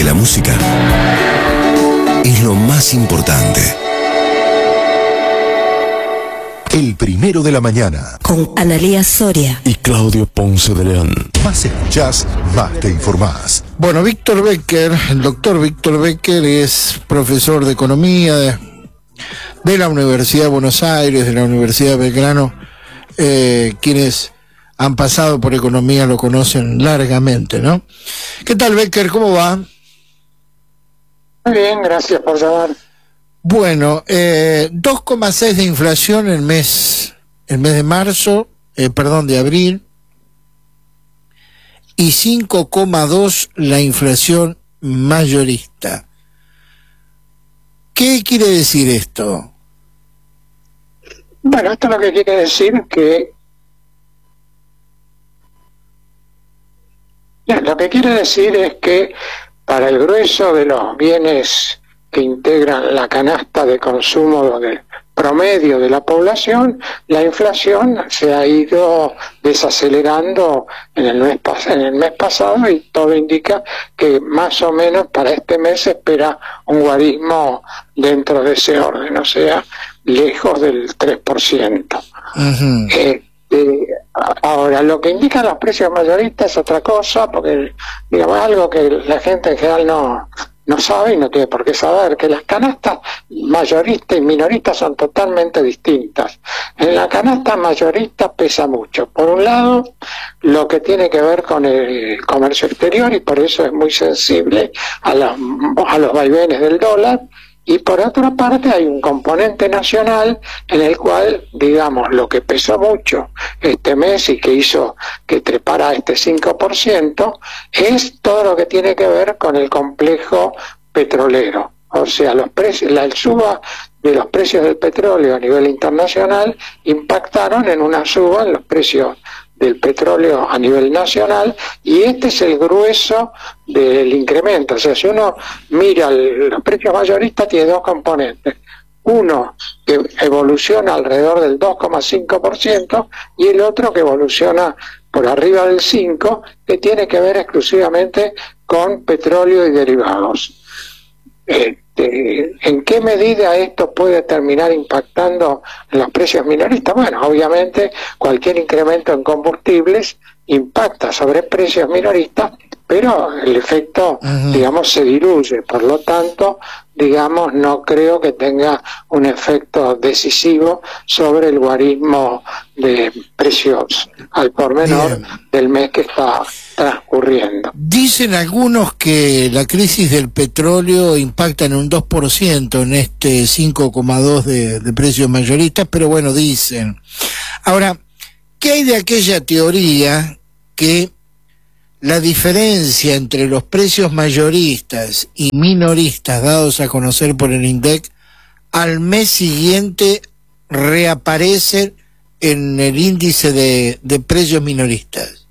la música es lo más importante. El primero de la mañana. Con Analía Soria Y Claudio Ponce de León. Más escuchás, más te informás. Bueno, Víctor Becker, el doctor Víctor Becker es profesor de economía de la Universidad de Buenos Aires, de la Universidad de Belgrano. Quienes han pasado por economía lo conocen largamente, ¿no? ¿Qué tal, Becker? ¿Cómo va? Muy bien, gracias por llamar. Bueno, 2,6 de inflación el mes de marzo, de abril, y 5,2 la inflación mayorista. ¿Qué quiere decir esto? Bueno, esto lo que quiere decir que es que para el grueso de los bienes que integran la canasta de consumo del promedio de la población, la inflación se ha ido desacelerando en el mes pasado, y todo indica que más o menos para este mes se espera un guarismo dentro de ese orden, o sea, lejos del 3%. Ahora, lo que indican los precios mayoristas es otra cosa, porque digamos algo que la gente en general no sabe y no tiene por qué saber, que las canastas mayoristas y minoristas son totalmente distintas. En la canasta mayorista pesa mucho. Por un lado, lo que tiene que ver con el comercio exterior, y por eso es muy sensible a los vaivenes del dólar. Y por otra parte hay un componente nacional en el cual, digamos, lo que pesó mucho este mes y que hizo que trepara este 5%, es todo lo que tiene que ver con el complejo petrolero. O sea, los precios, la suba de los precios del petróleo a nivel internacional impactaron en una suba en los precios del petróleo a nivel nacional, y este es el grueso del incremento. O sea, si uno mira los precios mayoristas, tiene dos componentes. Uno que evoluciona alrededor del 2,5% y el otro que evoluciona por arriba del 5%, que tiene que ver exclusivamente con petróleo y derivados. ¿En qué medida esto puede terminar impactando en los precios minoristas? Bueno, obviamente cualquier incremento en combustibles impacta sobre precios minoristas, pero el efecto, digamos, se diluye. Por lo tanto, digamos, no creo que tenga un efecto decisivo sobre el guarismo de precios al por menor del mes que está transcurriendo. Dicen algunos que la crisis del petróleo impacta en un 2% en este 5,2 de precios mayoristas, pero bueno, dicen. Ahora, ¿qué hay de aquella teoría que la diferencia entre los precios mayoristas y minoristas dados a conocer por el INDEC al mes siguiente reaparecen en el índice de precios minoristas?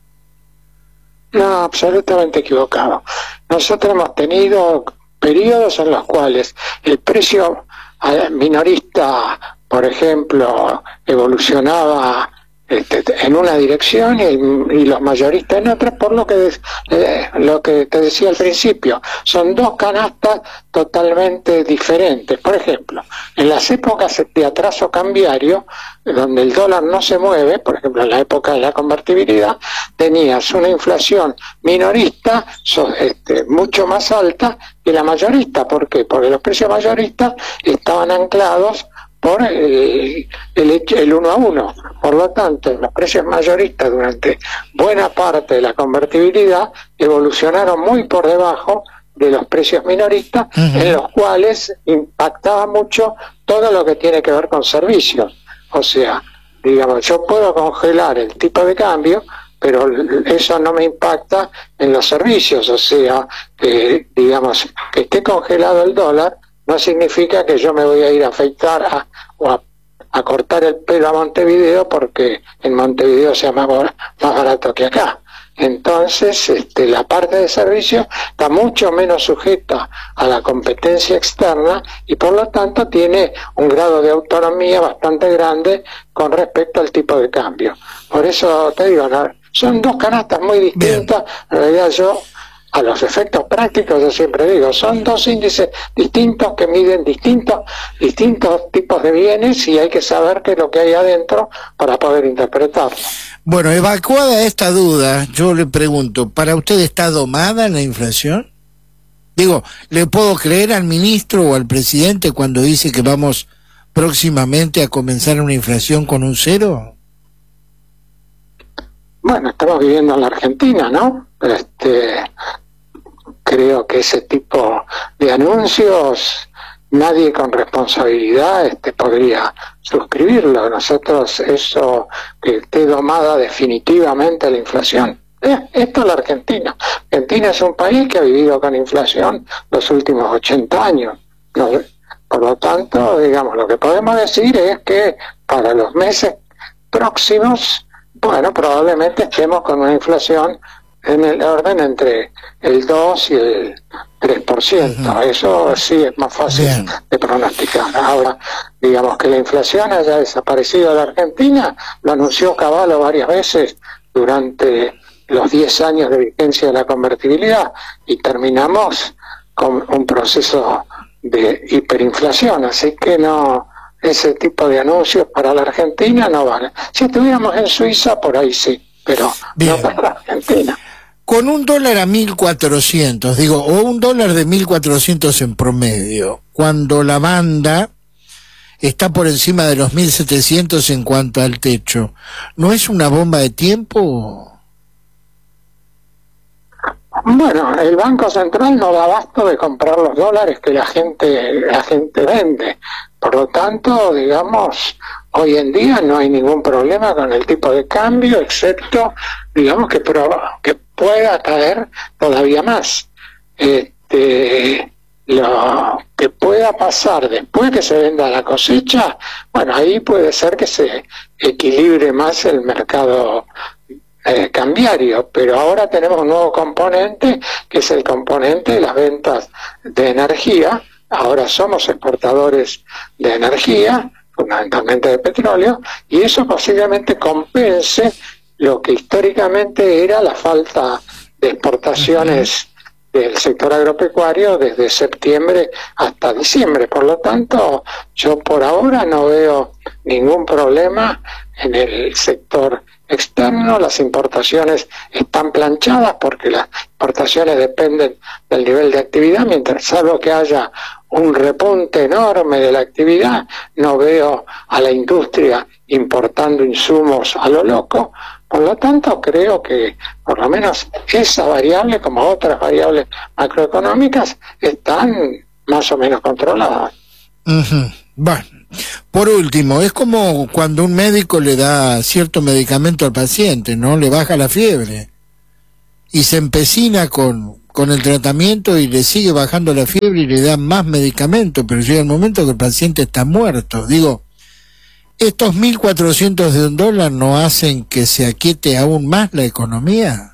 No, absolutamente equivocado. Nosotros hemos tenido periodos en los cuales el precio minorista, por ejemplo, evolucionaba en una dirección y los mayoristas en otra, por lo que te decía al principio. Son dos canastas totalmente diferentes. Por ejemplo, en las épocas de atraso cambiario, donde el dólar no se mueve, por ejemplo en la época de la convertibilidad, tenías una inflación minorista mucho más alta que la mayorista. ¿Por qué? Porque los precios mayoristas estaban anclados por el 1 a 1. Por lo tanto, los precios mayoristas durante buena parte de la convertibilidad evolucionaron muy por debajo de los precios minoristas, en los cuales impactaba mucho todo lo que tiene que ver con servicios. O sea, digamos, yo puedo congelar el tipo de cambio, pero eso no me impacta en los servicios. O sea, digamos, que esté congelado el dólar no significa que yo me voy a ir a afeitar o a cortar el pelo a Montevideo porque en Montevideo sea más barato que acá. Entonces, la parte de servicios está mucho menos sujeta a la competencia externa y por lo tanto tiene un grado de autonomía bastante grande con respecto al tipo de cambio. Por eso te digo, son dos canastas muy distintas. En realidad yo a los efectos prácticos, yo siempre digo, son dos índices distintos que miden distintos tipos de bienes y hay que saber qué es lo que hay adentro para poder interpretarlo. Bueno, evacuada esta duda, yo le pregunto, ¿para usted está domada la inflación? Digo, ¿le puedo creer al ministro o al presidente cuando dice que vamos próximamente a comenzar una inflación con un 0? Bueno, estamos viviendo en la Argentina, ¿no? Creo que ese tipo de anuncios nadie con responsabilidad podría suscribirlo. Nosotros, eso, que esté domada definitivamente la inflación. Esto es la Argentina. Argentina es un país que ha vivido con inflación los últimos 80 años. ¿No? Por lo tanto, digamos, lo que podemos decir es que para los meses próximos, bueno, probablemente estemos con una inflación en el orden entre el 2 y el 3%. Eso sí es más fácil de pronosticar. Ahora, digamos que la inflación haya desaparecido de la Argentina, lo anunció Cavallo varias veces durante los 10 años de vigencia de la convertibilidad y terminamos con un proceso de hiperinflación, así que no, ese tipo de anuncios para la Argentina no vale. Si estuviéramos en Suiza, por ahí sí, pero no para la Argentina. Con un dólar a 1.400, digo, o un dólar de 1.400 en promedio, cuando la banda está por encima de los 1.700 en cuanto al techo, ¿no es una bomba de tiempo? Bueno, el Banco Central no da abasto de comprar los dólares que la gente vende. Por lo tanto, digamos, hoy en día no hay ningún problema con el tipo de cambio, excepto, digamos, que pueda caer todavía más. Lo que pueda pasar después que se venda la cosecha, bueno, ahí puede ser que se equilibre más el mercado cambiario, pero ahora tenemos un nuevo componente, que es el componente de las ventas de energía. Ahora somos exportadores de energía, fundamentalmente de petróleo, y eso posiblemente compense lo que históricamente era la falta de exportaciones del sector agropecuario desde septiembre hasta diciembre. Por lo tanto, yo por ahora no veo ningún problema en el sector externo. Las importaciones están planchadas porque las importaciones dependen del nivel de actividad, mientras salvo que haya un repunte enorme de la actividad, no veo a la industria importando insumos a lo loco. Por lo tanto, creo que por lo menos esa variable, como otras variables macroeconómicas, están más o menos controladas. Bueno, por último, es como cuando un médico le da cierto medicamento al paciente, ¿no? Le baja la fiebre y se empecina con el tratamiento y le sigue bajando la fiebre y le dan más medicamento, pero llega el momento que el paciente está muerto. Digo, ¿estos 1.400 de un dólar no hacen que se aquiete aún más la economía?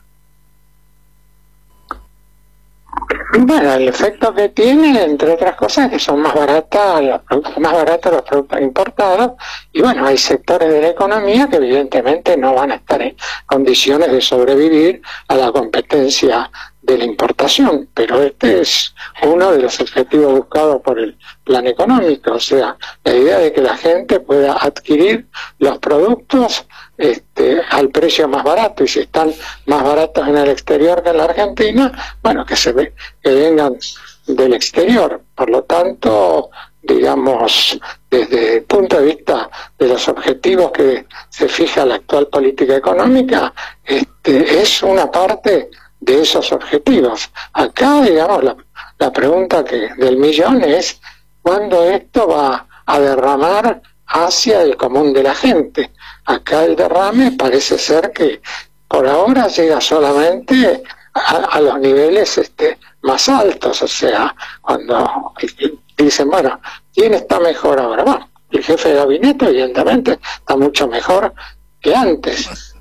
Bueno, el efecto que tiene, entre otras cosas, que son más baratos los productos importados, y bueno, hay sectores de la economía que evidentemente no van a estar en condiciones de sobrevivir a la competencia de la importación, pero este es uno de los objetivos buscados por el plan económico, o sea, la idea de que la gente pueda adquirir los productos al precio más barato, y si están más baratos en el exterior que en la Argentina, bueno, que vengan del exterior. Por lo tanto, digamos, desde el punto de vista de los objetivos que se fija la actual política económica, es una parte de esos objetivos. Acá, digamos, la pregunta del millón es ¿cuándo esto va a derramar hacia el común de la gente? Acá el derrame parece ser que por ahora llega solamente a los niveles más altos, o sea, cuando dicen, bueno, ¿quién está mejor ahora? Bueno, el jefe de gabinete evidentemente está mucho mejor que antes.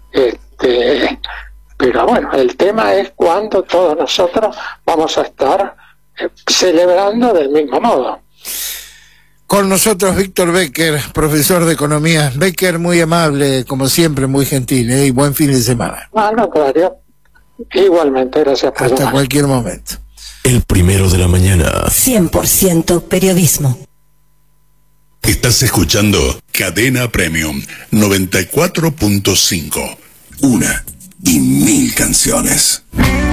Pero bueno, el tema es cuándo todos nosotros vamos a estar celebrando del mismo modo. Con nosotros Víctor Becker, profesor de economía. Becker, muy amable, como siempre, muy gentil, y buen fin de semana. Bueno, claro. Igualmente, gracias por Hasta llamar. cualquier momento. El primero de la mañana. 100% periodismo. Estás escuchando Cadena Premium 94.5. Una y mil canciones.